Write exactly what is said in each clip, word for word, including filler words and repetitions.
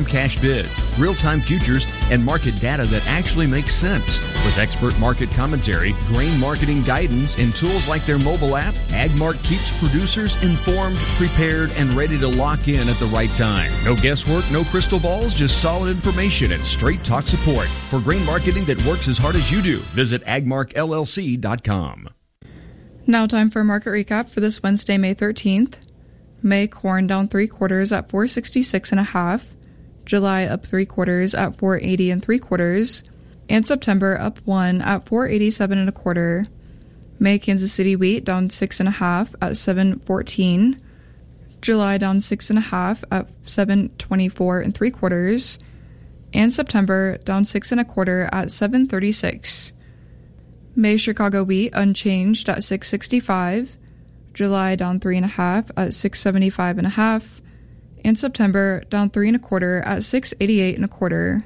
cash bids, real-time futures, and market data that actually makes sense. With expert market commentary, grain marketing guidance, and tools like their mobile app, AgMark keeps producers informed, prepared, and ready to lock in at the right time. No guesswork, no crystal balls, just solid information and straight talk support. For grain marketing that works as hard as you do, visit agmark l l c dot com. Now time for a market recap for this Wednesday, May thirteenth. May corn down three quarters at four sixty-six and a half. July up three quarters at four eighty and three quarters. And September up one at four eighty-seven and a quarter. May Kansas City wheat down six and a half at seven fourteen. July down six and a half at seven twenty-four and three quarters. And September down six and a quarter at seven thirty-six. May Chicago wheat unchanged at six sixty-five. July down three and a half at six seventy-five and a half. And September down three and a quarter at six eighty-eight and a quarter.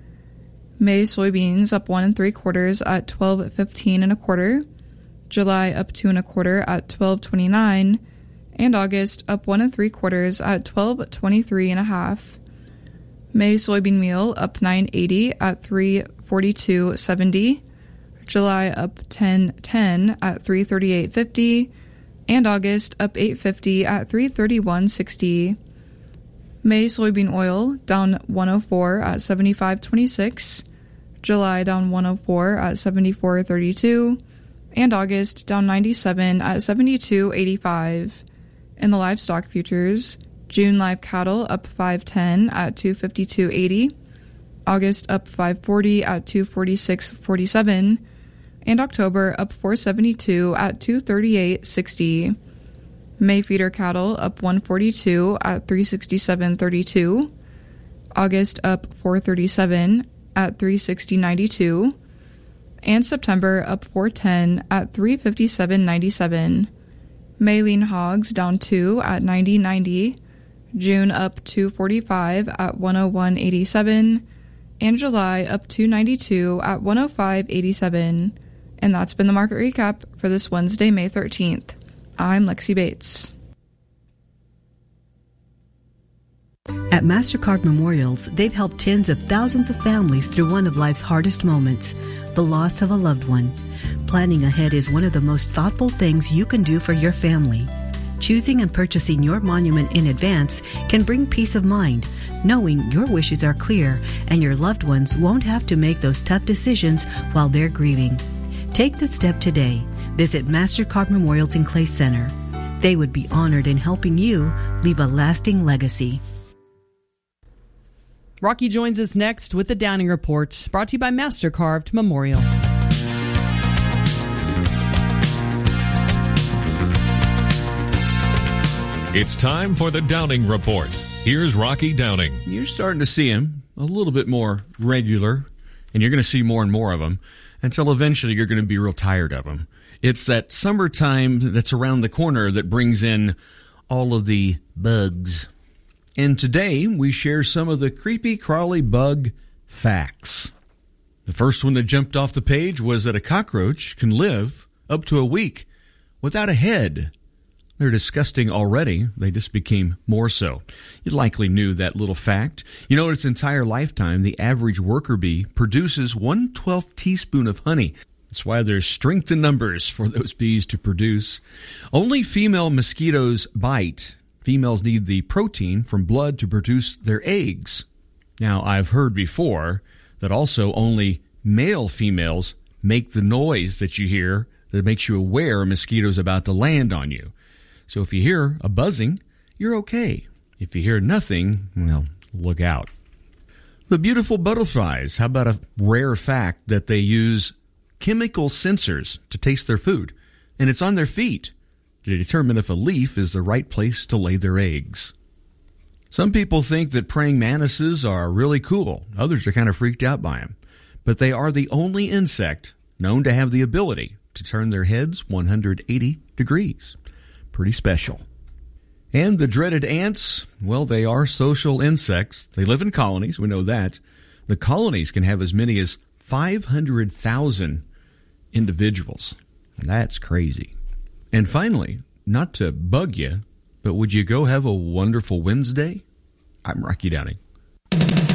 May soybeans up one and three quarters at twelve fifteen and a quarter. July up two and a quarter at twelve twenty-nine. And August up one and three quarters at twelve twenty-three and a half. May soybean meal up nine eighty at three forty-two seventy. July up ten ten at three thirty-eight fifty. And August up eight fifty at three thirty-one sixty. May soybean oil down one oh four at seventy-five twenty-six. July down one oh four at seventy-four thirty-two. And August down ninety-seven at seventy-two eighty-five. In the livestock futures, June live cattle up five ten at two fifty-two eighty. August up five forty at two forty-six forty-seven. And October up four seventy-two at two thirty-eight sixty. May feeder cattle up one forty-two at three sixty-seven thirty-two. August up four thirty-seven at three sixty ninety-two. And September up four ten at three fifty-seven ninety-seven. May lean hogs down two at ninety ninety. June up two forty-five at one oh one eighty-seven. And July up two ninety-two at one oh five eighty-seven. And that's been the market recap for this Wednesday, May thirteenth. I'm Lexi Bates. At MasterCard Memorials, they've helped tens of thousands of families through one of life's hardest moments, the loss of a loved one. Planning ahead is one of the most thoughtful things you can do for your family. Choosing and purchasing your monument in advance can bring peace of mind, knowing your wishes are clear and your loved ones won't have to make those tough decisions while they're grieving. Take the step today. Visit MasterCard Memorials in Clay Center. They would be honored in helping you leave a lasting legacy. Rocky joins us next with the Downing Report, brought to you by MasterCarved Memorial. It's time for the Downing Report. Here's Rocky Downing. You're starting to see him a little bit more regular, and you're going to see more and more of them until eventually you're going to be real tired of them. It's that summertime that's around the corner that brings in all of the bugs. And today we share some of the creepy crawly bug facts. The first one that jumped off the page was that a cockroach can live up to a week without a head. They're disgusting already. They just became more so. You likely knew that little fact. You know, in its entire lifetime, the average worker bee produces one twelfth teaspoon of honey. That's why there's strength in numbers for those bees to produce. Only female mosquitoes bite. Females need the protein from blood to produce their eggs. Now, I've heard before that also only male females make the noise that you hear that makes you aware a mosquito's about to land on you. So if you hear a buzzing, you're okay. If you hear nothing, well, look out. The beautiful butterflies, how about a rare fact that they use chemical sensors to taste their food, and it's on their feet to determine if a leaf is the right place to lay their eggs. Some people think that praying mantises are really cool. Others are kind of freaked out by them. But they are the only insect known to have the ability to turn their heads one hundred eighty degrees. Pretty special. And the dreaded ants, well, they are social insects. They live in colonies, we know that. The colonies can have as many as five hundred thousand individuals. That's crazy. And finally, not to bug you, but would you go have a wonderful Wednesday? I'm Rocky Downing. Report.